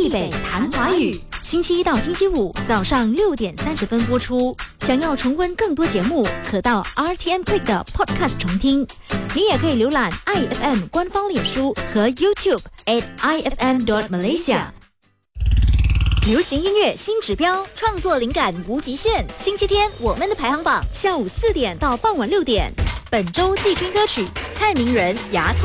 地北谈华语，星期一到星期五早上6点30分播出。想要重温更多节目，可到 RTM Click 的 Podcast 重听。你也可以浏览 IFM 官方脸书和 YouTube @ifm.malaysia。流行音乐新指标，创作灵感无极限。星期天我们的排行榜，下午4点到傍晚6点。本周季军歌曲：蔡明仁《牙痛》。